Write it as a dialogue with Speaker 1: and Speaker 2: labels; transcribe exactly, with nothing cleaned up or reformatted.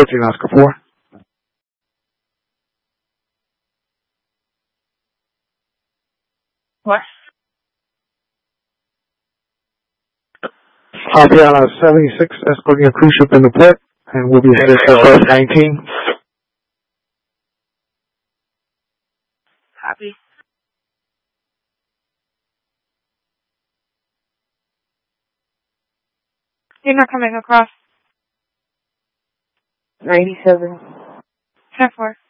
Speaker 1: fourteen Oscar four.
Speaker 2: What?
Speaker 1: Aviana seventy-six, escorting a cruise ship in the port, and we'll be headed to Berth nineteen.
Speaker 2: Copy. You're not coming across.
Speaker 3: ninety-seven.
Speaker 2: ten four.